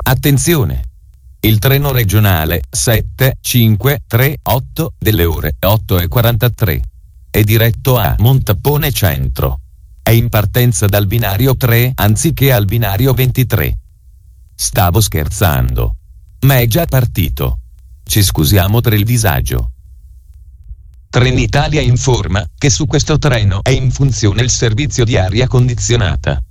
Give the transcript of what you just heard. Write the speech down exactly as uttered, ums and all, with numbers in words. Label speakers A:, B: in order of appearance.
A: Attenzione! Il treno regionale sette cinque tre otto delle ore otto e quarantatré è diretto a Montapone Centro. È in partenza dal binario tre anziché al binario ventitré. Stavo scherzando. Ma è già partito. Ci scusiamo per il disagio. Trenitalia informa che su questo treno è in funzione il servizio di aria condizionata.